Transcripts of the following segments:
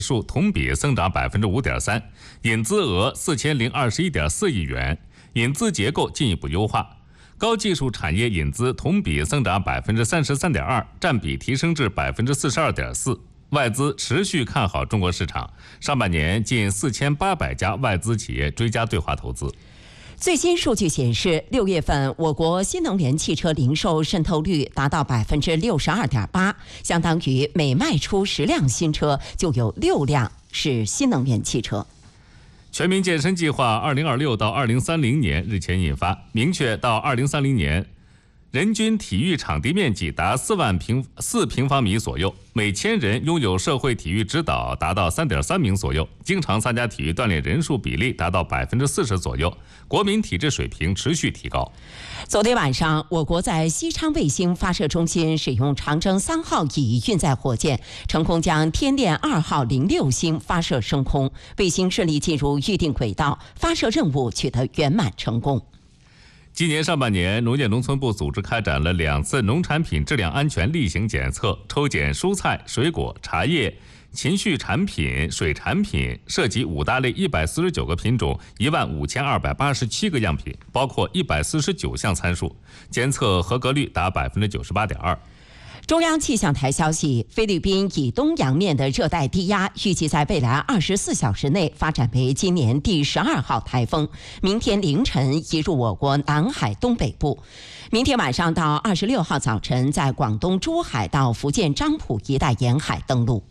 数同比增长5.3%，引资额4021.4亿元，引资结构进一步优化。高技术产业引资同比增长33.2%，占比提升至42.4%。外资持续看好中国市场，上半年近4800家外资企业追加对华投资。 最新数据显示，6月份我国新能源汽车零售渗透率达到62.8%，相当于每卖出10辆新车就有6辆是新能源汽车。 全民健身计划2026到2030年日前印发，明确到2030年，人均体育场地面积达4平方米左右，每1000人拥有社会体育指导达到3.3名左右，经常参加体育锻炼人数比例达到40%左右，国民体质水平持续提高。 昨天晚上，我国在西昌卫星发射中心使用长征3号乙运载火箭，成功将天链2号06星发射升空，卫星顺利进入预定轨道，发射任务取得圆满成功。 今年上半年，农业农村部组织开展了2次农产品质量安全例行检测，抽检蔬菜、水果、茶叶、禽畜产品、水产品，涉及5大类149个品种，15287个样品，包括149项参数，监测合格率达98.2%。 中央气象台消息，菲律宾以东洋面的热带低压预计在未来24小时内发展为今年第12号台风，明天凌晨移入我国南海东北部，明天晚上到26号早晨在广东珠海到福建漳浦一带沿海登陆。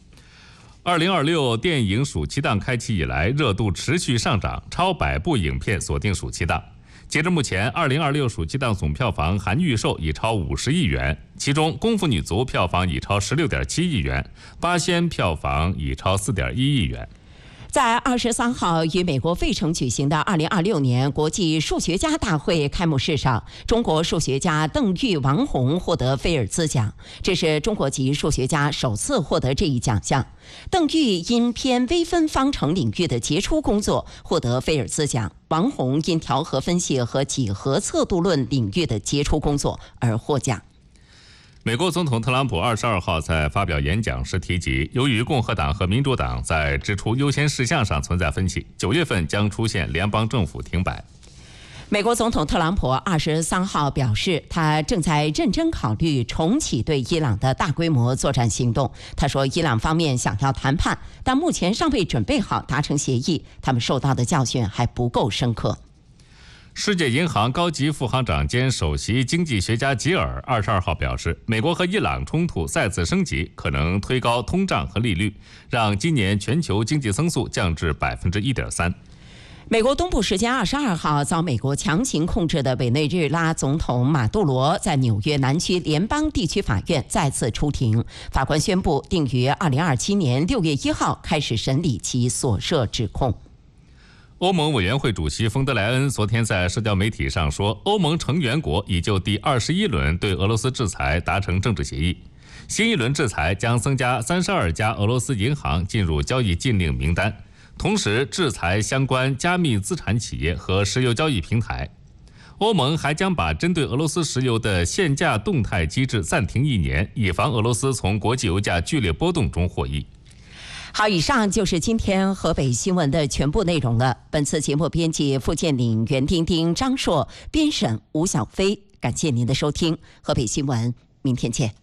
2026电影暑期档开启以来，热度持续上涨，超100部影片锁定暑期档。截至目前，2026暑期档总票房含预售已超50亿元，其中《功夫女足》票房已超16.7亿元，《八仙》票房已超4.1亿元。 在23号于美国费城举行的2026年国际数学家大会开幕式上，中国数学家邓玉、王宏获得菲尔兹奖，这是中国籍数学家首次获得这一奖项。邓玉因偏微分方程领域的杰出工作获得菲尔兹奖，王宏因调和分析和几何测度论领域的杰出工作而获奖。 美国总统特朗普22号在发表演讲时提及，由于共和党和民主党在支出优先事项上存在分歧，9月份将出现联邦政府停摆。 美国总统特朗普23号表示，他正在认真考虑重启对伊朗的大规模作战行动。他说，伊朗方面想要谈判，但目前尚未准备好达成协议，他们受到的教训还不够深刻。 世界银行高级副行长兼首席经济学家吉尔22号表示，美国和伊朗冲突再次升级，可能推高通胀和利率，让今年全球经济增速降至1.3%。 美国东部时间22号，遭美国强行控制的委内瑞拉总统马杜罗在纽约南区联邦地区法院再次出庭，法官宣布定于2027年6月1号开始审理其所涉指控。 欧盟委员会主席冯德莱恩昨天在社交媒体上说，欧盟成员国已就第21轮对俄罗斯制裁达成政治协议。新一轮制裁将增加32家俄罗斯银行进入交易禁令名单，同时制裁相关加密资产企业和石油交易平台。欧盟还将把针对俄罗斯石油的限价动态机制暂停1年，以防俄罗斯从国际油价剧烈波动中获益。 好，以上就是今天河北新闻的全部内容了。本次节目编辑付建岭、袁丁丁、张硕，编审吴小飞。感谢您的收听，河北新闻，明天见。